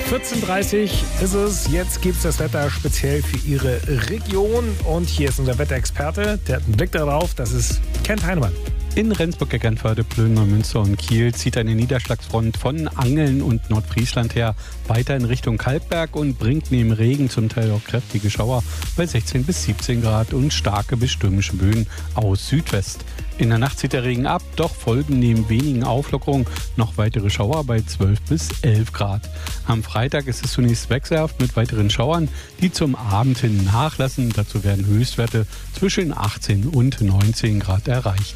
14:30 ist es. Jetzt gibt es das Wetter speziell für Ihre Region. Und hier ist unser Wetterexperte. Der hat einen Blick darauf. Das ist Kent Heinemann. In Rendsburg, Eckernförde, Plön, Neumünster und Kiel zieht eine Niederschlagsfront von Angeln und Nordfriesland her weiter in Richtung Kalkberg und bringt neben Regen zum Teil auch kräftige Schauer bei 16 bis 17 Grad und starke bis stürmische Böen aus Südwest. In der Nacht zieht der Regen ab, doch folgen neben wenigen Auflockerungen noch weitere Schauer bei 12 bis 11 Grad. Am Freitag ist es zunächst wechselhaft mit weiteren Schauern, die zum Abend hin nachlassen. Dazu werden Höchstwerte zwischen 18 und 19 Grad erreicht.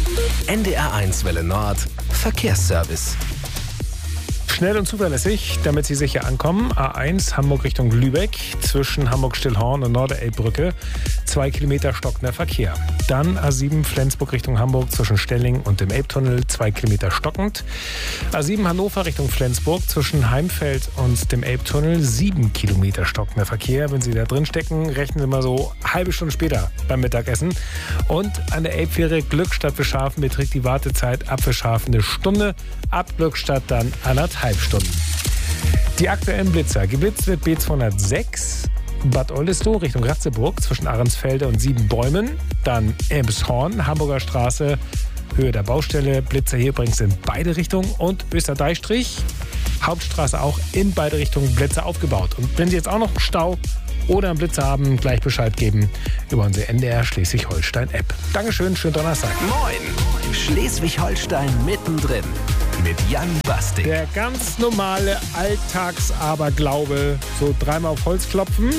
NDR1 Welle Nord Verkehrsservice. Schnell und zuverlässig, damit Sie sicher ankommen. A1 Hamburg Richtung Lübeck, zwischen Hamburg-Stillhorn und Norderelbbrücke, 2 Kilometer stockender Verkehr. Dann A7 Flensburg Richtung Hamburg, zwischen Stelling und dem Elbtunnel, 2 Kilometer stockend. A7 Hannover Richtung Flensburg, zwischen Heimfeld und dem Elbtunnel, 7 Kilometer stockender Verkehr. Wenn Sie da drin stecken, rechnen Sie mal so eine halbe Stunde später beim Mittagessen. Und an der Elbfähre Glückstadt Fischhafen beträgt die Wartezeit ab Fischhafen eine Stunde, ab Glückstadt dann 1,5 Stunden. Die aktuellen Blitzer. Geblitzt wird B206 Bad Oldesloe Richtung Ratzeburg zwischen Ahrensfelde und Siebenbäumen. Dann Elmshorn, Hamburger Straße, Höhe der Baustelle. Blitzer hier übrigens in beide Richtungen. Und Österdeistrich, Hauptstraße auch in beide Richtungen Blitzer aufgebaut. Und wenn Sie jetzt auch noch einen Stau oder einen Blitzer haben, gleich Bescheid geben über unsere NDR Schleswig-Holstein-App. Dankeschön, schönen Donnerstag. Moin, Schleswig-Holstein mittendrin mit Jan Bastik. Der ganz normale Alltagsaberglaube, so dreimal auf Holz klopfen.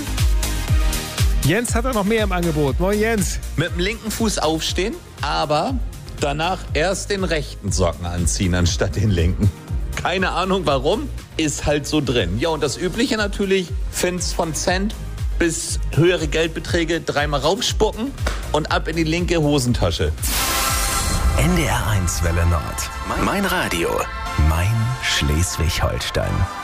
Jens hat da noch mehr im Angebot. Moin Jens. Mit dem linken Fuß aufstehen, aber danach erst den rechten Socken anziehen, anstatt den linken. Keine Ahnung warum, ist halt so drin. Ja, und das Übliche natürlich, Fins von Cent bis höhere Geldbeträge dreimal raufspucken und ab in die linke Hosentasche. NDR1 Welle Nord. Mein Radio. Mein Schleswig-Holstein.